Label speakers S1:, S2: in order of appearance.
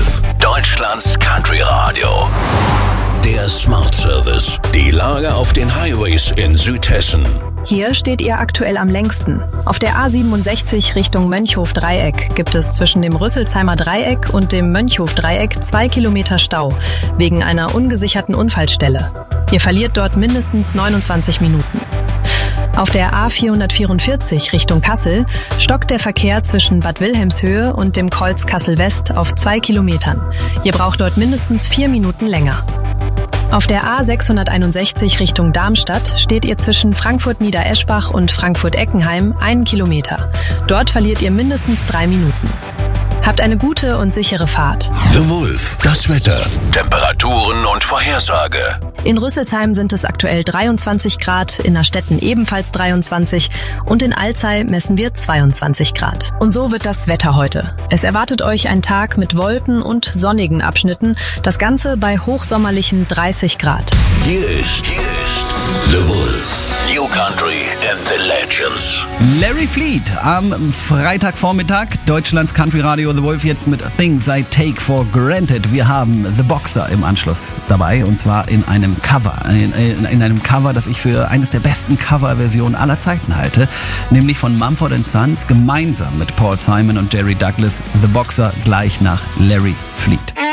S1: Wolf, Deutschlands Country Radio. Der Smart Service. Die Lage auf den Highways in Südhessen.
S2: Hier steht ihr aktuell am längsten. Auf der A67 Richtung Mönchhof-Dreieck gibt es zwischen dem Rüsselsheimer Dreieck und dem Mönchhof-Dreieck 2 Kilometer Stau wegen einer ungesicherten Unfallstelle. Ihr verliert dort mindestens 29 Minuten. Auf der A444 Richtung Kassel stockt der Verkehr zwischen Bad Wilhelmshöhe und dem Kreuz Kassel-West auf 2 Kilometern. Ihr braucht dort mindestens 4 Minuten länger. Auf der A661 Richtung Darmstadt steht ihr zwischen Frankfurt-Niedereschbach und Frankfurt-Eckenheim 1 Kilometer. Dort verliert ihr mindestens 3 Minuten. Habt eine gute und sichere Fahrt.
S1: The Wolf, das Wetter, Temperaturen und Vorhersage.
S2: In Rüsselsheim sind es aktuell 23 Grad, in Nastetten ebenfalls 23 und in Alzey messen wir 22 Grad. Und so wird das Wetter heute. Es erwartet euch ein Tag mit Wolken und sonnigen Abschnitten, das Ganze bei hochsommerlichen 30 Grad.
S1: Hier ist The Wolf, New Country and the Legends.
S3: Larry Fleet am Freitagvormittag, Deutschlands Country Radio The Wolf jetzt mit Things I Take for Granted. Wir haben The Boxer im Anschluss dabei und zwar in einem Cover, in einem Cover, das ich für eines der besten Coverversionen aller Zeiten halte, nämlich von Mumford & Sons gemeinsam mit Paul Simon und Jerry Douglas. The Boxer gleich nach Larry Fleet.